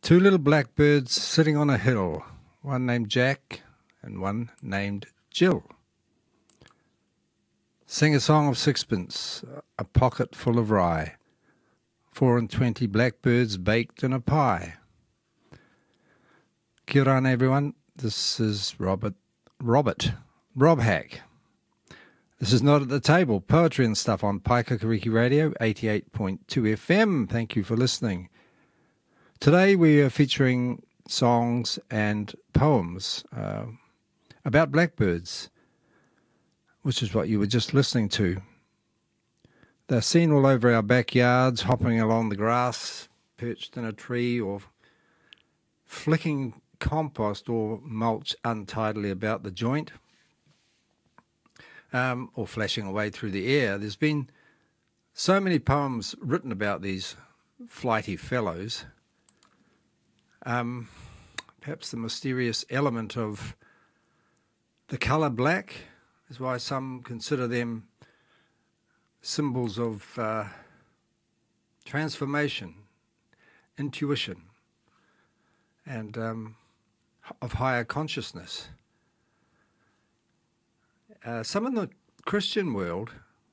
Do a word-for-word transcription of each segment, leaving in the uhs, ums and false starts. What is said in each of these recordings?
Two little blackbirds sitting on a hill, one named Jack and one named Jill. Sing a song of sixpence, a pocket full of rye, four and twenty blackbirds baked in a pie. Kia ora, everyone. This is Robert, Robert, Rob Hack. This is Not at the Table, poetry and stuff on Paikakariki Radio, eighty-eight point two F M. Thank you for listening. Today we are featuring songs and poems uh, about blackbirds, which is what you were just listening to. They're seen all over our backyards, hopping along the grass, perched in a tree, or flicking compost or mulch untidily about the joint, um, or flashing away through the air. There's been so many poems written about these flighty fellows. Um, perhaps the mysterious element of the colour black is why some consider them symbols of uh, transformation, intuition, and um, of higher consciousness. Uh, some in the Christian world,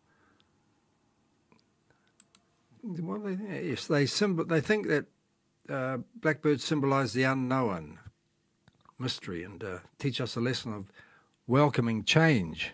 well, they, yes, they symbol, they think that uh, blackbirds symbolise the unknown, mystery, and uh, teach us a lesson of welcoming change.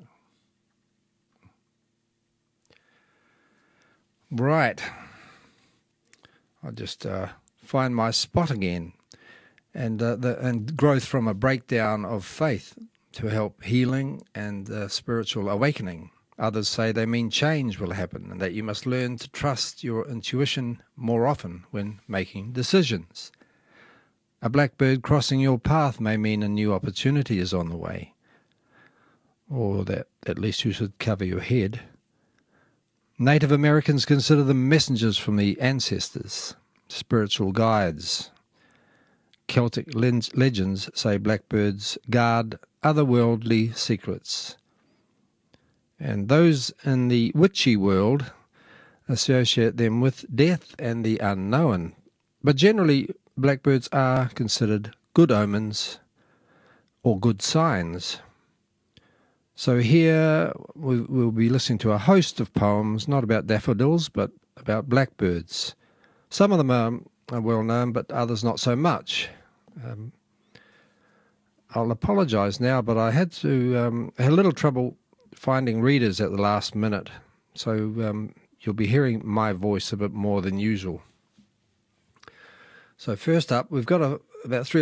Right. I'll just uh, find my spot again. And uh, the and growth from a breakdown of faith to help healing and uh, spiritual awakening. Others say they mean change will happen and that you must learn to trust your intuition more often when making decisions. A blackbird crossing your path may mean a new opportunity is on the way, or that at least you should cover your head. Native Americans consider them messengers from the ancestors, spiritual guides. Celtic legends say blackbirds guard otherworldly secrets. And those in the witchy world associate them with death and the unknown. But generally, blackbirds are considered good omens or good signs. So here we, we'll be listening to a host of poems, not about daffodils, but about blackbirds. Some of them are, are well known, but others not so much. Um, I'll apologise now, but I had to um, had a little trouble finding readers at the last minute, so um, you'll be hearing my voice a bit more than usual. So first up, we've got a, about three